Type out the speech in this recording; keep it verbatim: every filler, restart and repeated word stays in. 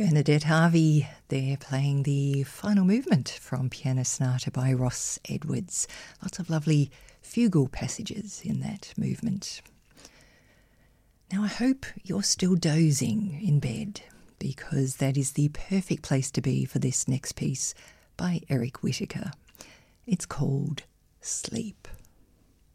Bernadette Harvey, they're playing the final movement from Piano Sonata by Ross Edwards. Lots of lovely fugal passages in that movement. Now I hope you're still dozing in bed, because that is the perfect place to be for this next piece by Eric Whittaker. It's called Sleep.